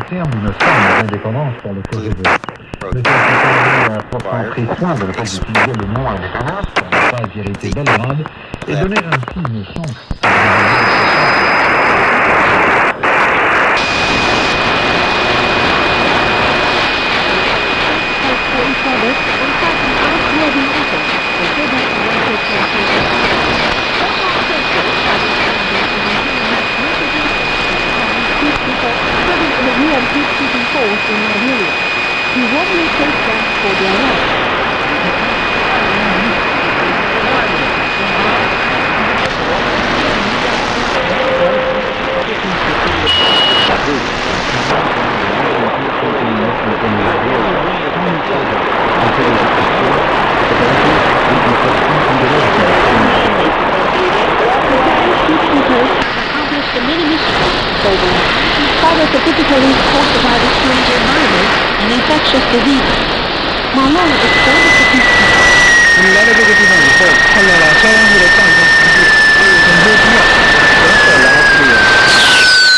terme d'une forme d'indépendance pour le KGB. Le capitaine a pourtant pris soin de ne pas utiliser le mot indépendance pour ne pas irriter Belgrade et donner ainsi une chance à He warmly takes them for their life. Accomplished many missions. Father typically caused by the strange environment and infectious disease. Malone expanded the